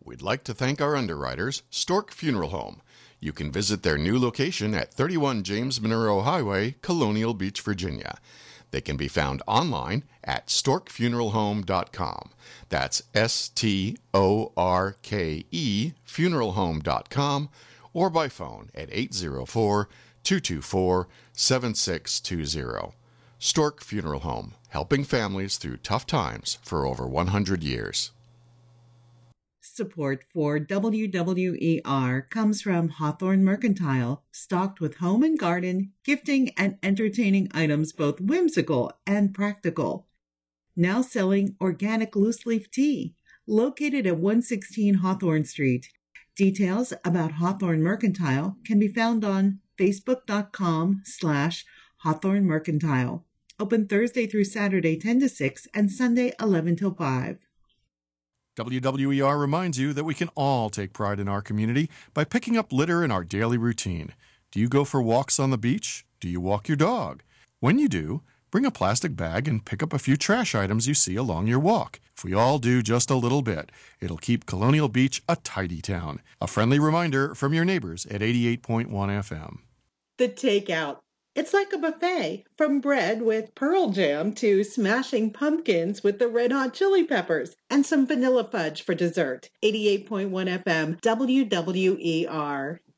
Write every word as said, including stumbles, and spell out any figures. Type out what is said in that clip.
We'd like to thank our underwriters, Stork Funeral Home. You can visit their new location at thirty-one James Monroe Highway, Colonial Beach, Virginia. They can be found online at stork funeral home dot com. That's S T O R K E funeral home dot com, or by phone at eight zero four, two two four, seven six two zero. Stork Funeral Home, helping families through tough times for over one hundred years. Support for W W E R comes from Hawthorne Mercantile, stocked with home and garden, gifting, and entertaining items both whimsical and practical. Now selling organic loose-leaf tea, located at one sixteen Hawthorne Street. Details about Hawthorne Mercantile can be found on facebook.com slash Hawthorne Mercantile. Open Thursday through Saturday ten to six and Sunday eleven till five. W W E R reminds you that we can all take pride in our community by picking up litter in our daily routine. Do you go for walks on the beach? Do you walk your dog? When you do, bring a plastic bag and pick up a few trash items you see along your walk. If we all do just a little bit, it'll keep Colonial Beach a tidy town. A friendly reminder from your neighbors at eighty-eight point one F M. The Takeout. It's like a buffet, from bread with Pearl Jam to smashing pumpkins with the Red Hot Chili Peppers and some vanilla fudge for dessert. eighty-eight point one F M, W W E R.